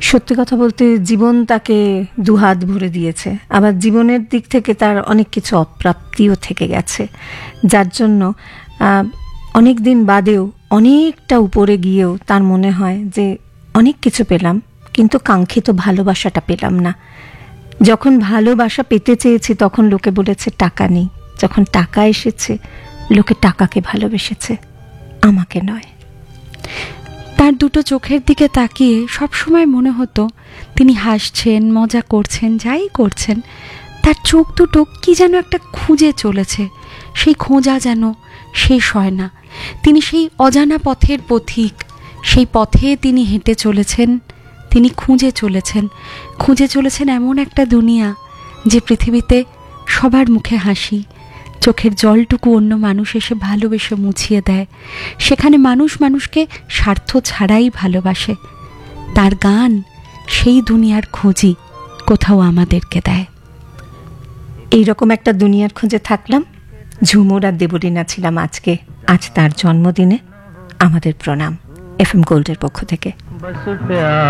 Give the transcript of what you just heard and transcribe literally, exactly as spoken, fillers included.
সত্যি কথা বলতে জীবন তাকে দুহাত ভরে দিয়েছে, আবার জীবনের দিক থেকে তার অনেক কিছু অপ্রাপ্তিও থেকে গেছে, যার জন্য অনেক দিন বাদেও অনেকটা উপরে গিয়েও তার মনে হয় যে অনেক কিছু পেলাম, কিন্তু কাঙ্ক্ষিত ভালোবাসাটা পেলাম না। যখন ভালোবাসা পেতে চেয়েছি তখন লোকে বলেছে টাকা নেই, যখন টাকা এসেছে লোকে টাকাকে ভালোবেসেছে, আমাকে নয়। তার দুটো চোখের দিকে তাকিয়ে সবসময় মনে হতো তিনি হাসছেন, মজা করছেন, যাই করছেন, তার চোখ দুটো কি যেন একটা খুঁজে চলেছে, সেই খোঁজা যেন শেষ হয় না। তিনি সেই অজানা পথের পথিক, সেই পথে তিনি হেঁটে চলেছেন, তিনি খুঁজে চলেছেন খুঁজে চলেছেন এমন একটা দুনিয়া যে পৃথিবীতে সবার মুখে হাসি, চোখের জলটুকু অন্য মানুষ এসে ভালোবেসে মুছিয়ে দেয়, সেখানে মানুষ মানুষকে স্বার্থ ছাড়াই ভালোবাসে। তার গান সেই দুনিয়ার খোঁজই কোথাও আমাদেরকে দেয়। এইরকম একটা দুনিয়ার খোঁজে থাকলাম, ঝুমুর আর দেবলীনা ছিলাম আজকে, আজ তার জন্মদিনে। আমাদের প্রণাম এফ এম গোল্ডের পক্ষ থেকে।